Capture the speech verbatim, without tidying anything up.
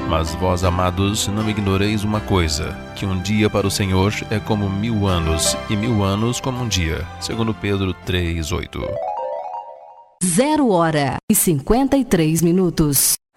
Mas vós, amados, não ignoreis uma coisa, que um dia para o Senhor é como mil anos, e mil anos como um dia. Segundo Pedro três, oito. Zero hora e cinquenta e três minutos.